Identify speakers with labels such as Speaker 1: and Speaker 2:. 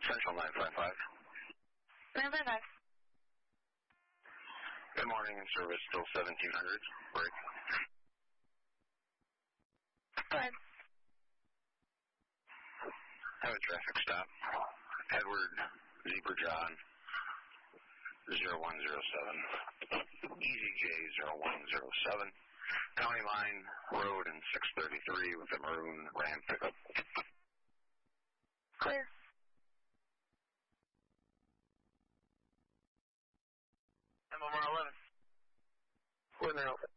Speaker 1: Central 955.
Speaker 2: 955.
Speaker 1: Good morning, service still 1700. Break.
Speaker 2: Go ahead.
Speaker 1: Have a traffic stop. Edward Zebra John 0107. EZJ 0107. County Line Road and 633 with a maroon Ram pickup.
Speaker 2: Clear.
Speaker 3: MMR 11.
Speaker 1: Clear now.